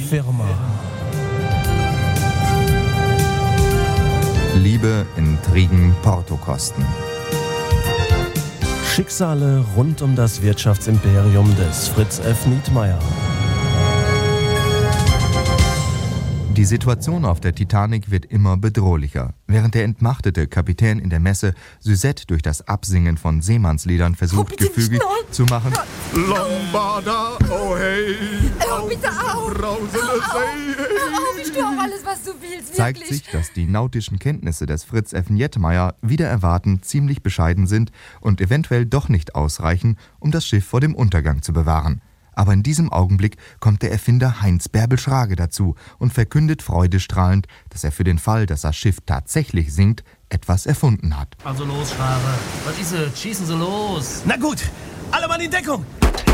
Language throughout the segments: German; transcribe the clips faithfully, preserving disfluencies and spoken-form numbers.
Firma. Liebe, Intrigen, Portokosten. Schicksale rund um das Wirtschaftsimperium des Fritz F. Nietmeyer. Die Situation auf der Titanic wird immer bedrohlicher. Während der entmachtete Kapitän in der Messe Suzette durch das Absingen von Seemannsliedern versucht, oh, gefügig zu machen. Lambada, oh hey, oh, bitte auf, brausende See. Oh, ich tue auch alles, was du willst, wirklich. Zeigt sich, dass die nautischen Kenntnisse des Fritz F. Nietmeyer wider Erwarten ziemlich bescheiden sind und eventuell doch nicht ausreichen, um das Schiff vor dem Untergang zu bewahren. Aber in diesem Augenblick kommt der Erfinder Heinz Bärbel Schrage dazu und verkündet freudestrahlend, dass er für den Fall, dass das Schiff tatsächlich sinkt, etwas erfunden hat. Also los, Schrage. Was ist es? Schießen Sie los. Na gut, alle Mann in Deckung.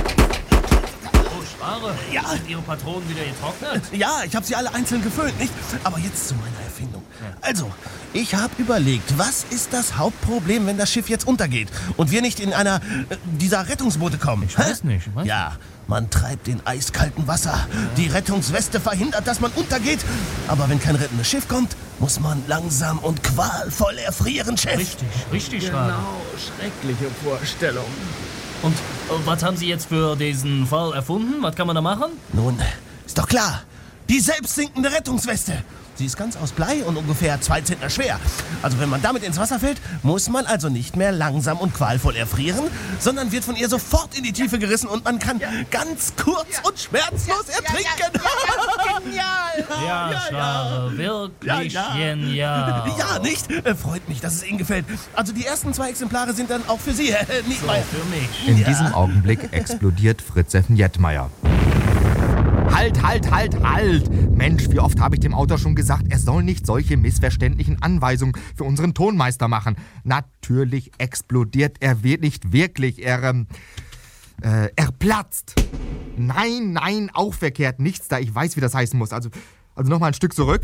Oh, Schrage. Ja. Sind Ihre Patronen wieder getrocknet? Ja, ich habe sie alle einzeln gefüllt, nicht? Aber jetzt zu meiner Erfindung. Also, ich habe überlegt, was ist das Hauptproblem, wenn das Schiff jetzt untergeht und wir nicht in einer äh, dieser Rettungsboote kommen? Ich weiß nicht. Ich weiß ja, man treibt in eiskaltem Wasser. Ja. Die Rettungsweste verhindert, dass man untergeht. Aber wenn kein rettendes Schiff kommt, muss man langsam und qualvoll erfrieren, Chef. Richtig, richtig, Schrage. Genau, schreckliche Vorstellung. Und äh, was haben Sie jetzt für diesen Fall erfunden? Was kann man da machen? Nun, ist doch klar. Die selbstsinkende Rettungsweste. Sie ist ganz aus Blei und ungefähr zwei Zentner schwer. Also wenn man damit ins Wasser fällt, muss man also nicht mehr langsam und qualvoll erfrieren, sondern wird von ihr sofort in die Tiefe gerissen und man kann ja. ganz kurz ja. und schmerzlos ja, ertrinken. Ja, ja, ja, das ist genial. Ja, ja, Schrage, wirklich ja, ja. genial. Ja, nicht? Äh, freut mich, dass es Ihnen gefällt. Also die ersten zwei Exemplare sind dann auch für Sie, äh, nicht so, mal für mich. In ja. diesem Augenblick explodiert Fritz F. Nietmeyer. Halt, halt, halt, halt! Mensch, wie oft habe ich dem Autor schon gesagt, er soll nicht solche missverständlichen Anweisungen für unseren Tonmeister machen. Natürlich explodiert er nicht wirklich, er, ähm, äh, er platzt. Nein, nein, auch verkehrt, nichts da, ich weiß, wie das heißen muss. Also, also nochmal ein Stück zurück.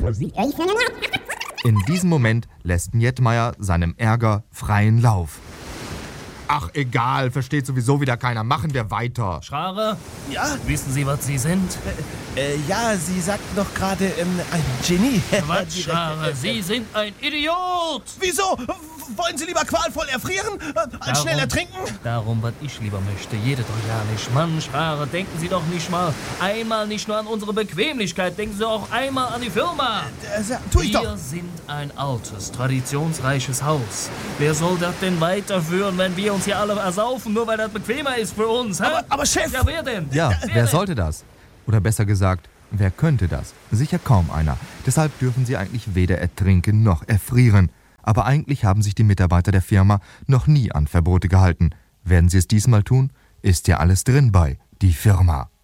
In diesem Moment lässt Nietmeyer seinem Ärger freien Lauf. Ach, egal, versteht sowieso wieder keiner. Machen wir weiter. Schrage? Ja? Wissen Sie, was Sie sind? Äh, äh, ja, Sie sagten doch gerade ähm, ein Genie. Was, Schrage? Sie sind ein Idiot! Wieso? Wollen Sie lieber qualvoll erfrieren? Als darum, schnell ertrinken? Darum, was ich lieber möchte. Jede doch ja nicht. Mann, Schrage, denken Sie doch nicht mal einmal nicht nur an unsere Bequemlichkeit. Denken Sie auch einmal an die Firma. Äh, äh, tu ich Wir doch. sind ein altes, traditionsreiches Haus. Wer soll das denn weiterführen, wenn wir uns hier alle ersaufen, nur weil das bequemer ist für uns? Aber, aber Chef! Ja, wer denn? Ja, wer, wer denn? sollte das? Oder besser gesagt, wer könnte das? Sicher kaum einer. Deshalb dürfen sie eigentlich weder ertrinken noch erfrieren. Aber eigentlich haben sich die Mitarbeiter der Firma noch nie an Verbote gehalten. Werden sie es diesmal tun? Ist ja alles drin bei die Firma.